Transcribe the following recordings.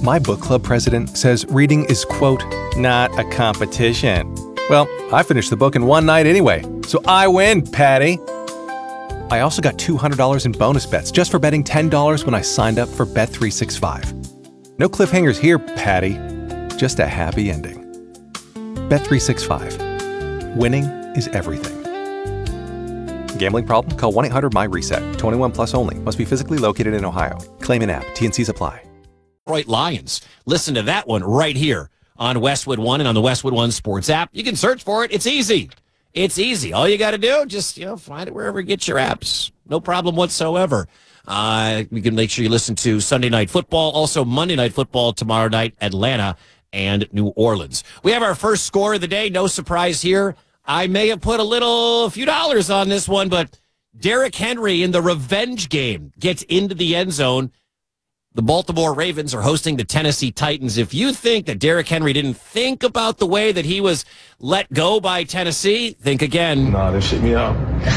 My book club president says reading is, quote, not a competition. Well, I finished the book in one night anyway, so I win, Patty. I also got $200 in bonus bets just for betting $10 when I signed up for Bet365. No cliffhangers here, Patty. Just a happy ending. Bet365. Winning is everything. Gambling problem? Call 1-800-MY-RESET. 21 plus only. Must be physically located in Ohio. Claim in app. T&Cs apply. Detroit Lions. Listen to that one right here on Westwood One and on the Westwood One Sports app. You can search for it. It's easy. It's easy. All you got to do, just find it wherever you get your apps. No problem whatsoever. You can make sure you listen to Sunday Night Football. Also, Monday Night Football tomorrow night, Atlanta and New Orleans. We have our first score of the day. No surprise here. I may have put a few dollars on this one, but Derrick Henry in the revenge game gets into the end zone. The Baltimore Ravens are hosting the Tennessee Titans. If you think that Derrick Henry didn't think about the way that he was let go by Tennessee, think again. No, they shit me out.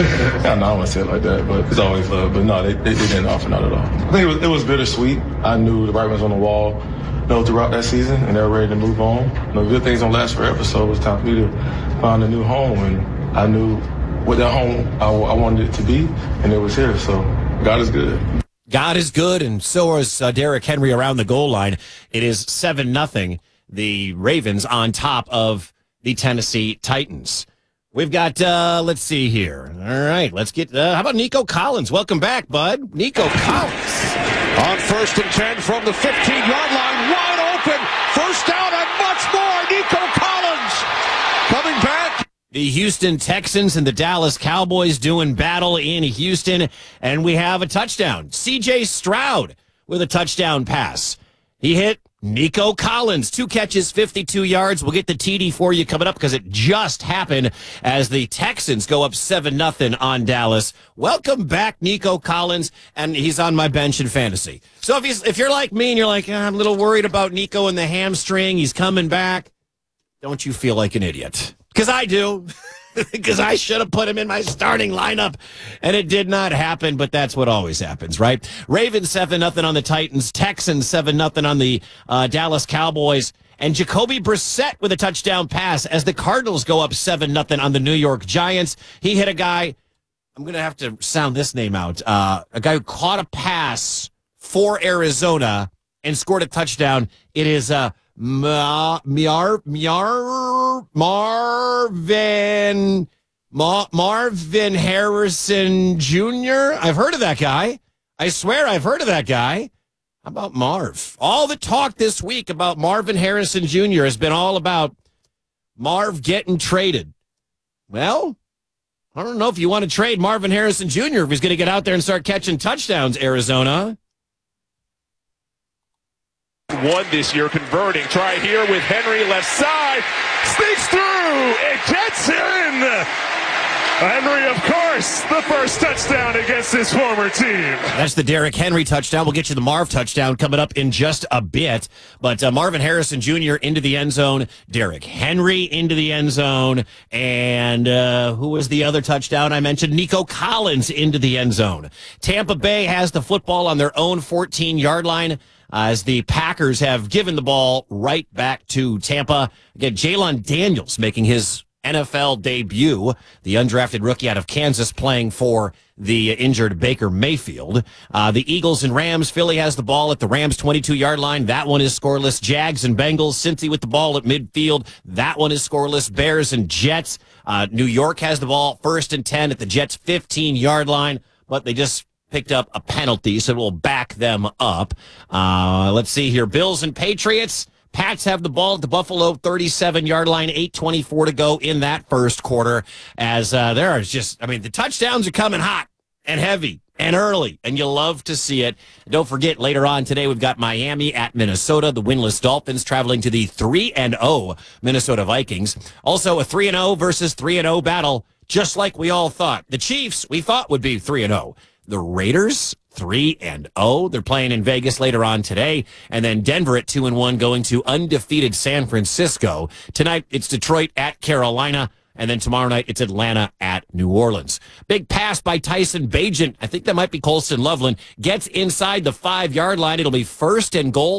I know I wouldn't say it like that, but it's always love. But no, they didn't offer, not at all. I think it was bittersweet. I knew the writing was on the wall, throughout that season, and they were ready to move on. Good things don't last forever, so it was time for me to find a new home, and I knew what that home I wanted it to be, and it was here. So God is good. God is good, and so is Derrick Henry around the goal line. It is 7-0, the Ravens on top of the Tennessee Titans. We've got, let's see here. All right, let's get, how about Nico Collins? Welcome back, bud. Nico Collins. On 1st and 10 from the 15-yard line, wide open. First down and much more. Nico Collins coming back. The Houston Texans and the Dallas Cowboys doing battle in Houston, and we have a touchdown. C.J. Stroud with a touchdown pass. He hit Nico Collins, 2 catches, 52 yards. We'll get the TD for you coming up because it just happened as the Texans go up 7-0 on Dallas. Welcome back, Nico Collins, and he's on my bench in fantasy. So if you're like me and you're like, I'm a little worried about Nico and the hamstring, he's coming back, don't you feel like an idiot? Because I do. Because I should have put him in my starting lineup, and it did not happen, but that's what always happens, right? Ravens 7-0 on the Titans, Texans 7-0 on the Dallas Cowboys, and Jacoby Brissett with a touchdown pass as the Cardinals go up 7-0 on the New York Giants. He hit a guy, I'm going to have to sound this name out, a guy who caught a pass for Arizona and scored a touchdown. It is Marvin Harrison Jr. I've heard of that guy. I swear I've heard of that guy. How about Marv? All the talk this week about Marvin Harrison Jr. has been all about Marv getting traded. Well, I don't know if you want to trade Marvin Harrison Jr. if he's going to get out there and start catching touchdowns, Arizona. One this year converting. Try here with Henry left side. Sneaks through. It gets in. Henry, of course, the first touchdown against his former team. That's the Derrick Henry touchdown. We'll get you the Marv touchdown coming up in just a bit. But Marvin Harrison Jr. into the end zone. Derrick Henry into the end zone. And who was the other touchdown I mentioned? Nico Collins into the end zone. Tampa Bay has the football on their own 14-yard line. As the Packers have given the ball right back to Tampa. Again, Jalen Daniels making his NFL debut, the undrafted rookie out of Kansas playing for the injured Baker Mayfield. The Eagles and Rams, Philly has the ball at the Rams 22-yard line. That one is scoreless. Jags and Bengals, Cincy with the ball at midfield. That one is scoreless. Bears and Jets. New York has the ball 1st and 10 at the Jets 15-yard line, but they just picked up a penalty, so we'll back them up. Let's see here. Bills and Patriots. Pats have the ball at the Buffalo 37-yard line, 8:24 to go in that first quarter. As there are the touchdowns are coming hot and heavy and early, and you love to see it. Don't forget, later on today, we've got Miami at Minnesota, the winless Dolphins traveling to the 3-0 Minnesota Vikings. Also, a 3-0 versus 3-0 battle, just like we all thought. The Chiefs, we thought, would be 3-0. The Raiders, 3-0. They're playing in Vegas later on today. And then Denver at 2-1 going to undefeated San Francisco. Tonight, it's Detroit at Carolina. And then tomorrow night, it's Atlanta at New Orleans. Big pass by Tyson Bagent. I think that might be Colston Loveland. Gets inside the 5-yard line. It'll be 1st and goal.